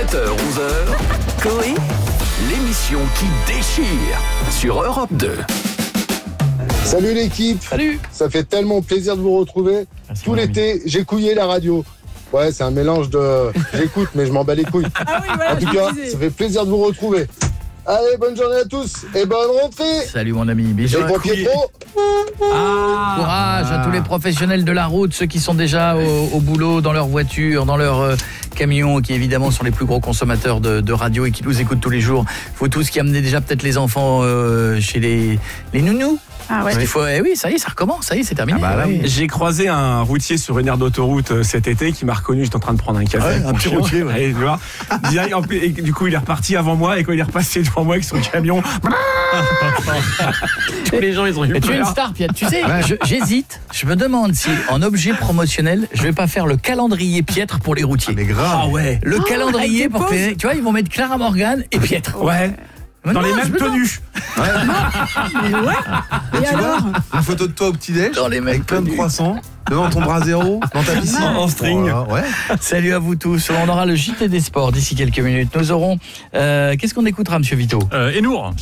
7h-11h, Coé, l'émission qui déchire sur Europe 2. Salut l'équipe. Salut. Ça fait tellement plaisir de vous retrouver. Merci, Tout l'été, j'ai couillé la radio. Ouais, c'est un mélange de... J'écoute, mais je m'en bats les couilles. Ah oui, voilà, En tout cas, ça fait plaisir de vous retrouver. Allez, bonne journée à tous et bonne rentrée. Salut mon ami, bisous. Et bon Pietro. Courage à tous les professionnels de la route, ceux qui sont déjà au boulot, dans leur voiture, dans leur camion, qui évidemment sont les plus gros consommateurs de radio et qui nous écoutent tous les jours. Vous tous qui amenez déjà peut-être les enfants chez les nounous. Ah ouais. Il faut, oui, ça y est, ça recommence, ça y est, c'est terminé. Oui. J'ai croisé un routier sur une aire d'autoroute cet été qui m'a reconnu, j'étais en train de prendre un café. Ouais, avec un mon petit chien. routier, ouais. Et, tu vois, et du coup, il est reparti avant moi et quand il est repassé devant moi avec son camion, tous les gens, ils ont eu Et tu es une peur. star, Pierre. Tu sais, j'hésite. Je me demande si, en objet promotionnel, je vais pas faire le calendrier Pietre pour les routiers. Mais grave. Ah ouais. Le calendrier avec des pour que, pauses. tu vois, ils vont mettre Clara Morgan et Pietre. Ouais. Mais Dans non, les je mêmes me demande. tenues. Et alors Une photo de toi au petit-déj Dans les mêmes avec plein de tenues. croissants devant ton bras zéro dans ta piscine En string. Voilà, ouais. Salut à vous tous. On aura le JT des sports d'ici quelques minutes. Nous aurons... qu'est-ce qu'on écoutera, monsieur Vito ? Enour.